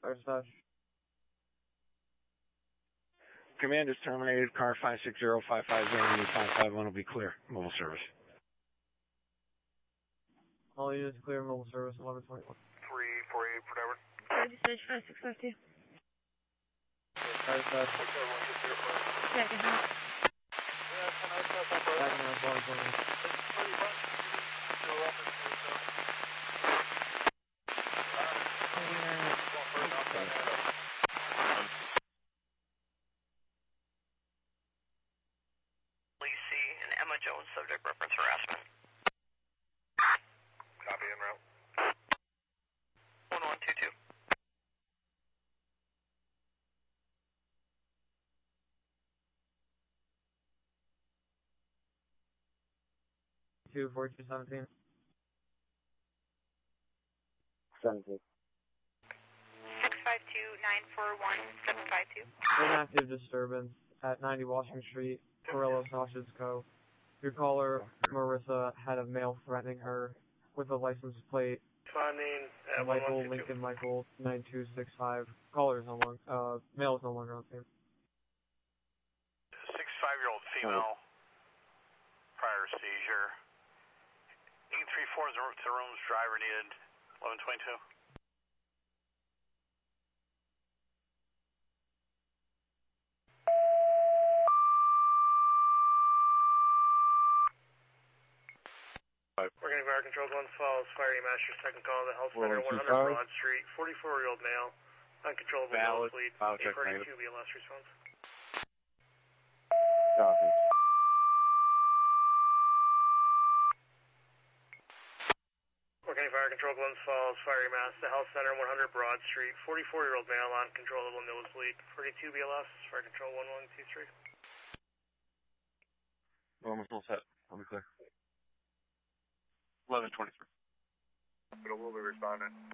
Fire dispatch. Command is terminated. Car 560-550-551 will be clear. Mobile service. All units clear. Mobile service 1121. 348 for Denver. Dispatch 5652. Fire dispatch. Second hot. Second hot 120. Jones, subject reference harassment. Copy en route. 1122. Two 4217. 17. 652-941-752. Inactive disturbance at 90 Washington Street, Corello Sausage Co. Your caller, Marissa, had a male threatening her with a license plate. Finding Michael, Lincoln Michael, 9265. Caller is no longer, male is no longer on scene. 65-year-old female, prior seizure. 834 is the room's driver needed. 1122. We're getting fire control 1 falls, fire master, second call to Health Center, 100 Broad Street, 44-year-old male, uncontrollable nose bleed, 842 BLS response. Copy. We're getting fire control 1 falls, fire mass to Health Center, 100 Broad Street, 44-year-old male, uncontrollable nose bleed, 42 BLS, fire control 1123. Almost all set. I'll be clear. 1123. We'll be responding.